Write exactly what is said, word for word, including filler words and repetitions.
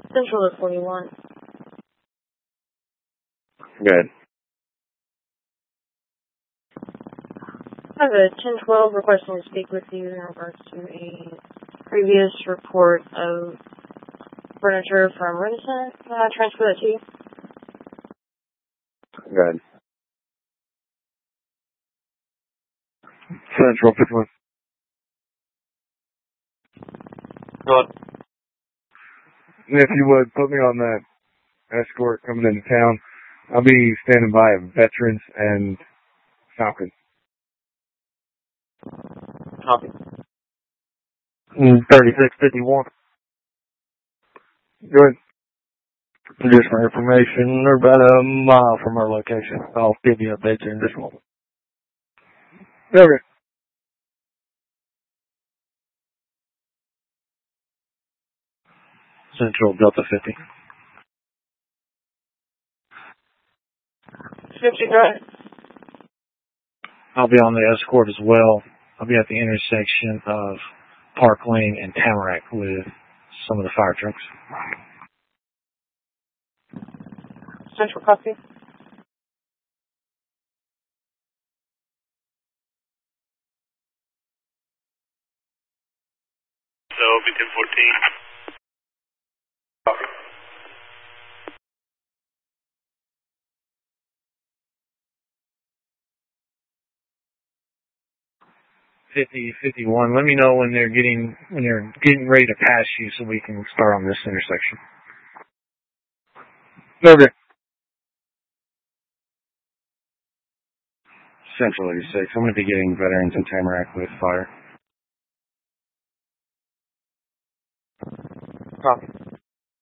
Central at forty-one. Good. I have a ten twelve requesting to speak with you in regards to a previous report of furniture from Renaissance. Can I transfer that to you? Good. Central fifty-one. Good. If you would, put me on that escort coming into town. I'll be standing by at Veterans and Falcon. Copy. thirty-six fifty-one. Good. Just for information, they're about a mile from our location. I'll give you updates in just a moment. Okay. Central Delta fifty. fifty, right? I'll be on the escort as well. I'll be at the intersection of Park Lane and Tamarack with some of the fire trucks. Central copy. So, B ten fourteen. Copy. fifty fifty-one. Let me know when they're getting when they're getting ready to pass you so we can start on this intersection. Okay. Central eighty-six. I'm going to be getting Veterans in Tamarack with fire. Copy.